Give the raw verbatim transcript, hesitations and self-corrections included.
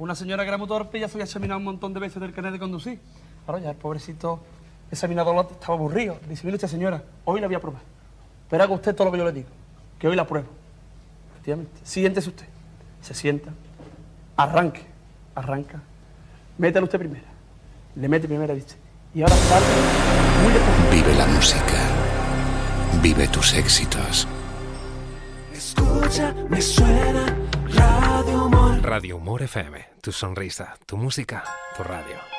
Una señora que era muy torpe ya se había examinado un montón de veces del carnet de conducir. Ahora ya el pobrecito examinador estaba aburrido. Dice, mire usted señora, hoy la voy a probar. Pero haga usted todo lo que yo le digo, que hoy la pruebo. Efectivamente. Siéntese usted. Se sienta. Arranque. Arranca. Métale usted primera. Le mete primera, dice. Y ahora sale muy despacito. Vive la música. Vive tus éxitos. Escucha, me suena Radio Humor. Radio Humor F M. Tu sonrisa, tu música, tu radio.